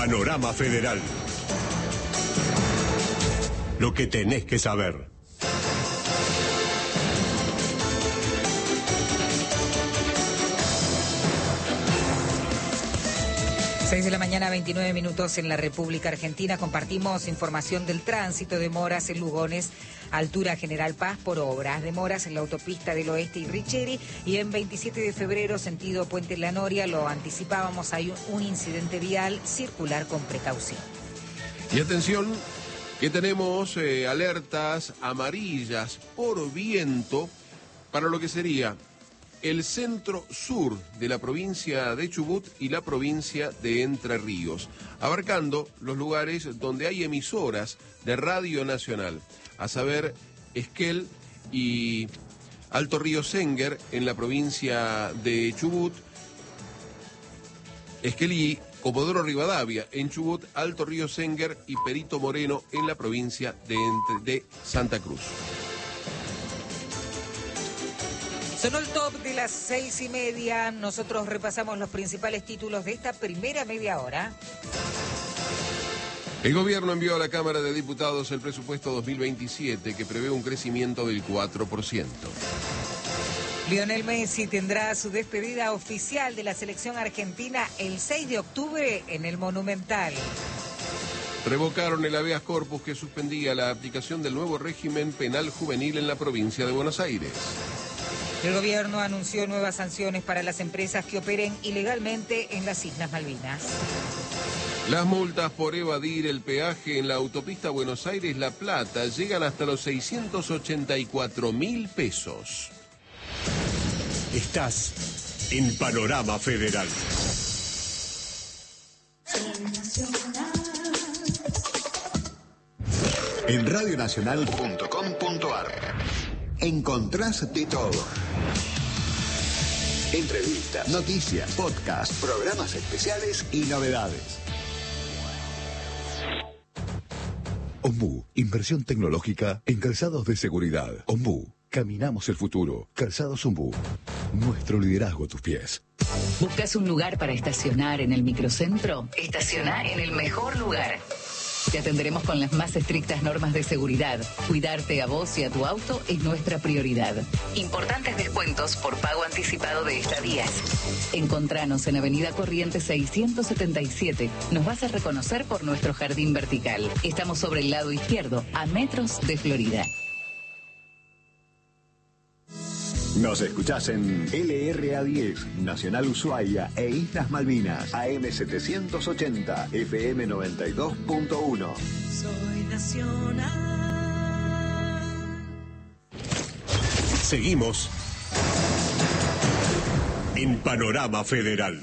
Panorama Federal. Lo que tenés que saber. Seis de la mañana, 29 minutos en la República Argentina. Compartimos información del tránsito. Demoras en Lugones, altura General Paz por obras. Demoras en la autopista del Oeste y Richeri. Y en 27 de febrero, sentido Puente La Noria, lo anticipábamos, hay un incidente vial, circular con precaución. Y atención, que tenemos alertas amarillas por viento para lo que sería el centro-sur de la provincia de Chubut y la provincia de Entre Ríos, abarcando los lugares donde hay emisoras de Radio Nacional, a saber, Esquel y Alto Río Senguer en la provincia de Chubut, Esquel y Comodoro Rivadavia en Chubut, Alto Río Senguer y Perito Moreno en la provincia de Santa Cruz. Sonó el top de las 6:30. Nosotros repasamos los principales títulos de esta primera media hora. El gobierno envió a la Cámara de Diputados el presupuesto 2027 que prevé un crecimiento del 4%. Lionel Messi tendrá su despedida oficial de la selección argentina el 6 de octubre en el Monumental. Revocaron el habeas corpus que suspendía la aplicación del nuevo régimen penal juvenil en la provincia de Buenos Aires. El gobierno anunció nuevas sanciones para las empresas que operen ilegalmente en las Islas Malvinas. Las multas por evadir el peaje en la autopista Buenos Aires-La Plata llegan hasta los 684.000 pesos. Estás en Panorama Federal. En radionacional.com.ar encontrás de todo. Entrevistas, noticias, podcast, programas especiales y novedades. Ombú, inversión tecnológica en calzados de seguridad. Ombú, caminamos el futuro. Calzados Ombú, nuestro liderazgo a tus pies. ¿Buscas un lugar para estacionar en el microcentro? Estaciona en el mejor lugar. Te atenderemos con las más estrictas normas de seguridad. Cuidarte a vos y a tu auto es nuestra prioridad. Importantes descuentos por pago anticipado de estadías. Encontranos en Avenida Corrientes 677. Nos vas a reconocer por nuestro jardín vertical. Estamos sobre el lado izquierdo, a metros de Florida. Nos escuchás en LRA10, Nacional Ushuaia e Islas Malvinas, AM 780, FM 92.1. Soy nacional. Seguimos en Panorama Federal.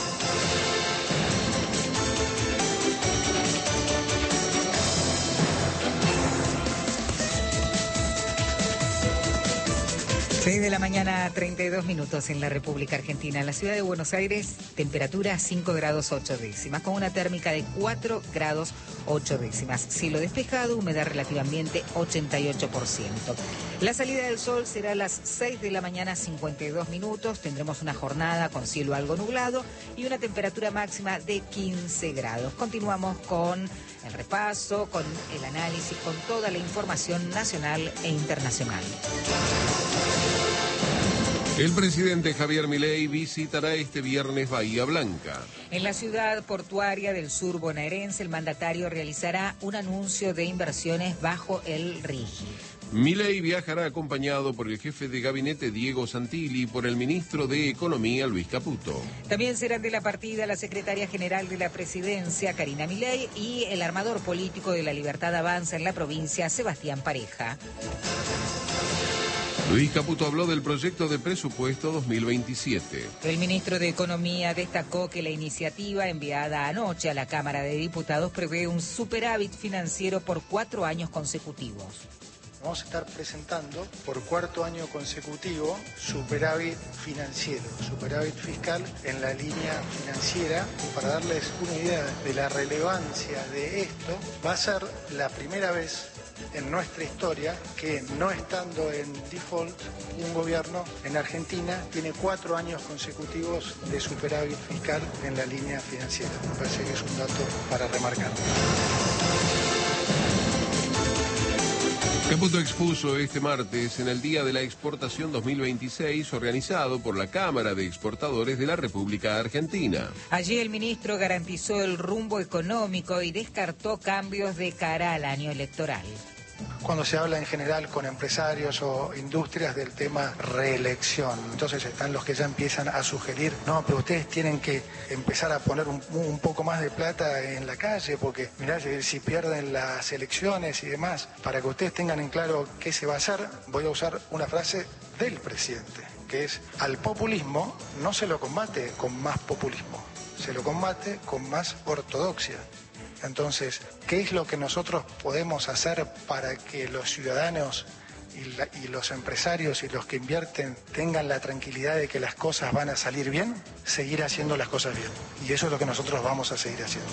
Seis de la mañana, 32 minutos en la República Argentina. En la ciudad de Buenos Aires, temperatura 5 grados 8 décimas, con una térmica de 4 grados 8 décimas. Cielo despejado, humedad relativa ambiente 88%. La salida del sol será a las 6 de la mañana, 52 minutos. Tendremos una jornada con cielo algo nublado y una temperatura máxima de 15 grados. Continuamos con el repaso, con el análisis, con toda la información nacional e internacional. El presidente Javier Milei visitará este viernes Bahía Blanca. En la ciudad portuaria del sur bonaerense, el mandatario realizará un anuncio de inversiones bajo el RIGI. Milei viajará acompañado por el jefe de gabinete Diego Santilli y por el ministro de Economía Luis Caputo. También serán de la partida la secretaria general de la presidencia Karina Milei y el armador político de La Libertad Avanza en la provincia Sebastián Pareja. Luis Caputo habló del proyecto de presupuesto 2027. El ministro de Economía destacó que la iniciativa enviada anoche a la Cámara de Diputados prevé un superávit financiero por 4 años consecutivos. Vamos a estar presentando por cuarto año consecutivo superávit financiero, superávit fiscal en la línea financiera. Para darles una idea de la relevancia de esto, va a ser la primera vez en nuestra historia que, no estando en default, un gobierno en Argentina tiene 4 años consecutivos de superávit fiscal en la línea financiera. Me parece que es un dato para remarcar. Caputo expuso este martes en el Día de la Exportación 2026, organizado por la Cámara de Exportadores de la República Argentina. Allí el ministro garantizó el rumbo económico y descartó cambios de cara al año electoral. Cuando se habla en general con empresarios o industrias del tema reelección, entonces están los que ya empiezan a sugerir, no, pero ustedes tienen que empezar a poner un poco más de plata en la calle, porque mirá, si pierden las elecciones y demás, para que ustedes tengan en claro qué se va a hacer, voy a usar una frase del presidente, que es: al populismo no se lo combate con más populismo, se lo combate con más ortodoxia. Entonces, ¿qué es lo que nosotros podemos hacer para que los ciudadanos y los empresarios y los que invierten tengan la tranquilidad de que las cosas van a salir bien? Seguir haciendo las cosas bien. Y eso es lo que nosotros vamos a seguir haciendo.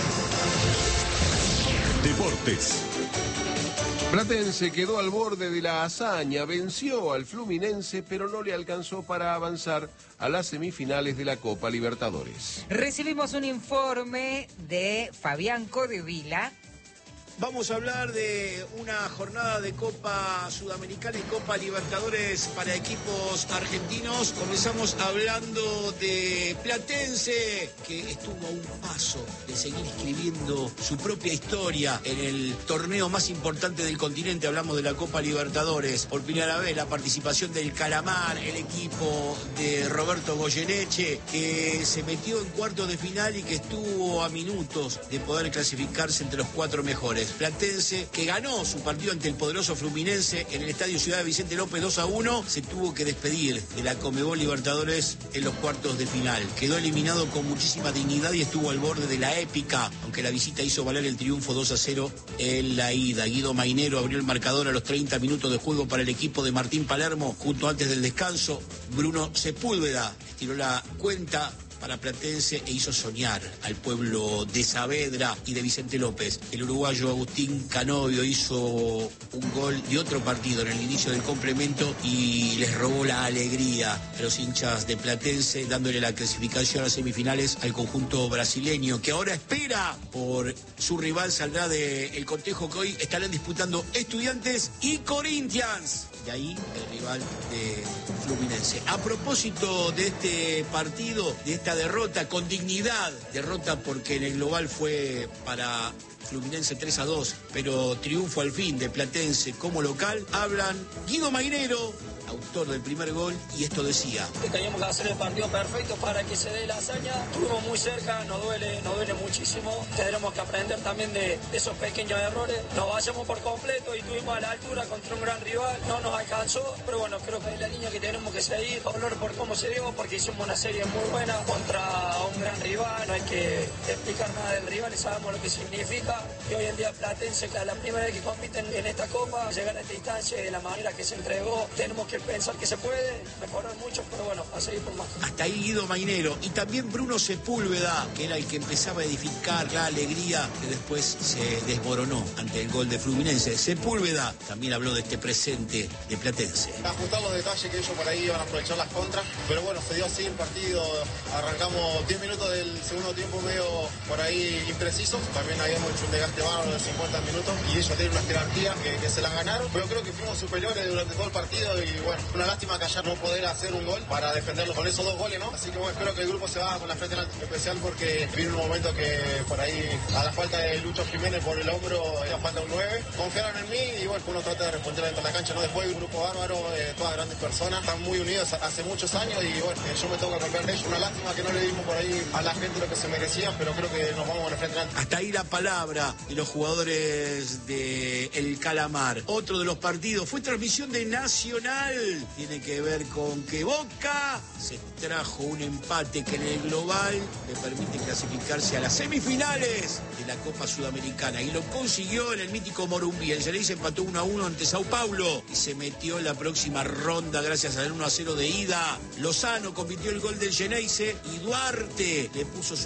Deportes. Platense quedó al borde de la hazaña, venció al Fluminense, pero no le alcanzó para avanzar a las semifinales de la Copa Libertadores. Recibimos un informe de Fabián Codevila. Vamos a hablar de una jornada de Copa Sudamericana y Copa Libertadores para equipos argentinos. Comenzamos hablando de Platense, que estuvo a un paso de seguir escribiendo su propia historia en el torneo más importante del continente. Hablamos de la Copa Libertadores. Por primera vez la participación del Calamar, el equipo de Roberto Goyeneche, que se metió en cuartos de final y que estuvo a minutos de poder clasificarse entre los 4 mejores. Platense, que ganó su partido ante el poderoso Fluminense en el Estadio Ciudad Vicente López 2-1, se tuvo que despedir de la Conmebol Libertadores en los cuartos de final. Quedó eliminado con muchísima dignidad y estuvo al borde de la épica, aunque la visita hizo valer el triunfo 2-0 en la ida. Guido Mainero abrió el marcador a los 30 minutos de juego para el equipo de Martín Palermo. Justo antes del descanso, Bruno Sepúlveda estiró la cuenta para Platense e hizo soñar al pueblo de Saavedra y de Vicente López. El uruguayo Agustín Canovio hizo un gol de otro partido en el inicio del complemento y les robó la alegría a los hinchas de Platense, dándole la clasificación a semifinales al conjunto brasileño, que ahora espera por su rival. Saldrá del cotejo que hoy estarán disputando Estudiantes y Corinthians. De ahí el rival de Fluminense. A propósito de este partido, de esta derrota con dignidad, derrota porque en el global fue para Fluminense 3-2, pero triunfo al fin de Platense como local, hablan Guido Mainero, autor del primer gol, y esto decía: teníamos que hacer el partido perfecto para que se dé la hazaña. Estuvimos muy cerca, nos duele muchísimo. Tendremos que aprender también de esos pequeños errores. Nos vayamos por completo y estuvimos a la altura contra un gran rival. No nos alcanzó, pero bueno, creo que es la línea que tenemos que seguir. Dolor por cómo se dio, porque hicimos una serie muy buena contra un gran rival. No hay que explicar nada del rival, sabemos lo que significa. Y hoy en día Platense, que es la primera vez que compiten en esta Copa, llegar a esta instancia de la manera que se entregó, tenemos que pensar que se puede mejorar mucho, pero bueno, a seguir por más. Hasta ahí Guido Mainero. Y también Bruno Sepúlveda, que era el que empezaba a edificar la alegría que después se desmoronó ante el gol de Fluminense. Sepúlveda también habló de este presente de Platense. Ajustar los detalles que ellos por ahí iban a aprovechar las contras, pero bueno, se dio así el partido. Arrancamos 10 minutos del segundo tiempo medio por ahí imprecisos. También habíamos hecho un desgaste bárbaro de 50 minutos y ellos tienen una jerarquía que se la ganaron, pero creo que fuimos superiores durante todo el partido y bueno, una lástima que ayer no poder hacer un gol para defenderlo con esos 2 goles, ¿no? Así que bueno, espero que el grupo se va con la frente en alto, especial porque viene un momento que por ahí, a la falta de Lucho Jiménez por el hombro, ya falta un 9. Confiaron en mí y bueno, uno trata de responder dentro de la cancha, ¿no? Después hay un grupo bárbaro, todas grandes personas, están muy unidos hace muchos años y bueno, yo me tengo que romper de ellos. Una lástima que no le dimos por ahí a la gente lo que se merecía, pero creo que nos vamos con la frente en alto. Hasta ahí la palabra de los jugadores de El Calamar. Otro de los partidos fue transmisión de Nacional. Tiene que ver con que Boca se trajo un empate que en el global le permite clasificarse a las semifinales de la Copa Sudamericana y lo consiguió en el mítico Morumbi. El Xeneize empató 1-1 ante Sao Paulo y se metió en la próxima ronda gracias al 1-0 de ida. Lozano convirtió el gol del Xeneize y Duarte le puso su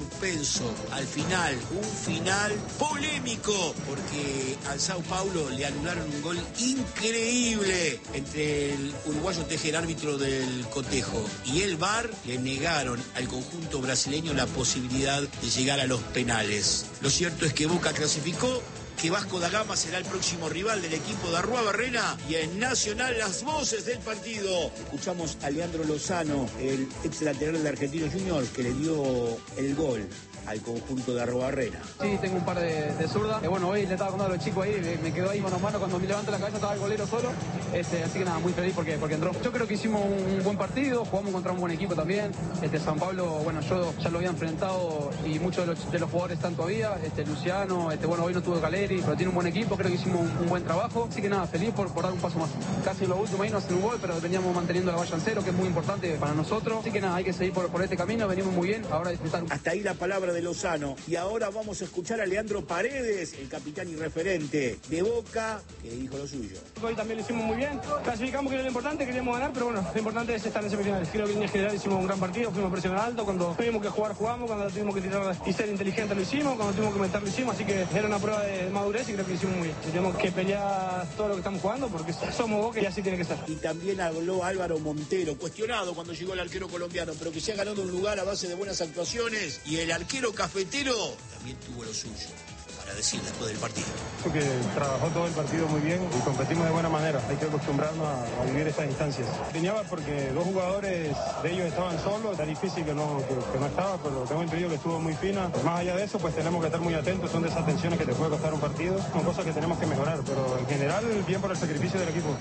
suspenso. Al final, un final polémico, porque al Sao Paulo le anularon un gol increíble. Entre el uruguayo Tejera, árbitro del cotejo, y el VAR le negaron al conjunto brasileño la posibilidad de llegar a los penales. Lo cierto es que Boca clasificó, que Vasco da Gama será el próximo rival del equipo de Arruabarrena, y en Nacional las voces del partido. Escuchamos a Leandro Lozano, el ex lateral de Argentinos Juniors, que le dio el gol al conjunto de Arruabarrena. Sí, tengo un par de zurdas. Bueno, hoy le estaba contando a los chicos ahí, me quedó ahí mano a mano cuando me levanto la cabeza, estaba el golero solo. Así que nada, muy feliz porque entró. Yo creo que hicimos un buen partido, jugamos contra un buen equipo también. San Pablo, bueno, yo ya lo había enfrentado y muchos de los jugadores están todavía. Luciano, bueno, hoy no tuvo Caleri, pero tiene un buen equipo, creo que hicimos un buen trabajo. Así que nada, feliz por dar un paso más. Casi en lo último ahí no hacen un gol, pero veníamos manteniendo la valla en cero, que es muy importante para nosotros. Así que nada, hay que seguir por este camino, venimos muy bien, ahora disfrutar. Hasta ahí la palabra de Lozano. Y ahora vamos a escuchar a Leandro Paredes, el capitán y referente de Boca, que dijo lo suyo. Hoy también lo hicimos muy bien, clasificamos, que era lo importante, queríamos ganar, pero bueno, lo importante es estar en semifinales. Creo que en general hicimos un gran partido, fuimos a presionar alto, cuando tuvimos que jugar jugamos, cuando tuvimos que tirar y ser inteligentes lo hicimos, cuando tuvimos que meter lo hicimos, así que era una prueba de madurez y creo que lo hicimos muy bien. Tenemos que pelear todo lo que estamos jugando porque somos Boca y así tiene que ser. Y también habló Álvaro Montero, cuestionado cuando llegó el arquero colombiano, pero que se ha ganado un lugar a base de buenas actuaciones, y el arquero cafetero también tuvo lo suyo para decir después del partido. Porque trabajó todo el partido muy bien y competimos de buena manera. Hay que acostumbrarnos a vivir estas instancias. Tenía porque dos jugadores de ellos estaban solos, está difícil que no estaba, pero tengo entendido que estuvo muy fina. Más allá de eso, pues tenemos que estar muy atentos, son de esas tensiones que te puede costar un partido, son cosas que tenemos que mejorar, pero en general bien por el sacrificio del equipo.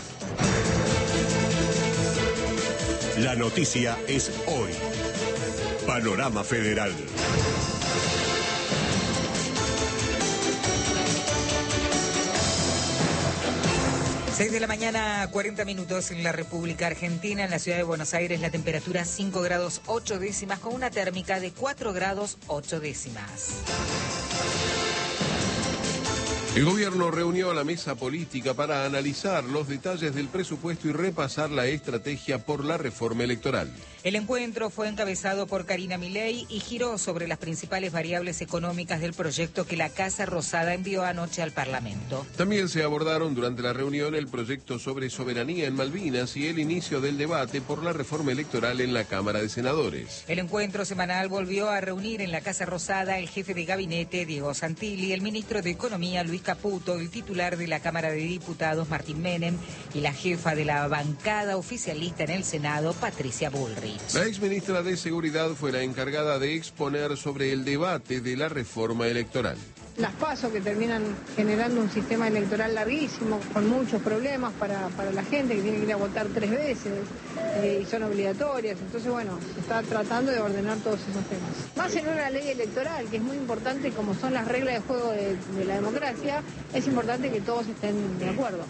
La noticia es hoy. Panorama Federal. Seis de la mañana, 40 minutos en la República Argentina. En la ciudad de Buenos Aires la temperatura 5 grados 8 décimas con una térmica de 4 grados 8 décimas. El gobierno reunió a la mesa política para analizar los detalles del presupuesto y repasar la estrategia por la reforma electoral. El encuentro fue encabezado por Karina Milei y giró sobre las principales variables económicas del proyecto que la Casa Rosada envió anoche al Parlamento. También se abordaron durante la reunión el proyecto sobre soberanía en Malvinas y el inicio del debate por la reforma electoral en la Cámara de Senadores. El encuentro semanal volvió a reunir en la Casa Rosada el jefe de gabinete, Diego Santilli, el ministro de Economía, Luis Caputo, el titular de la Cámara de Diputados, Martín Menem, y la jefa de la bancada oficialista en el Senado, Patricia Bullrich. La exministra de Seguridad fue la encargada de exponer sobre el debate de la reforma electoral. Las PASO que terminan generando un sistema electoral larguísimo, con muchos problemas para la gente que tiene que ir a votar 3 veces y son obligatorias. Entonces, bueno, se está tratando de ordenar todos esos temas. Más en una ley electoral, que es muy importante, como son las reglas de juego de la democracia, es importante que todos estén de acuerdo.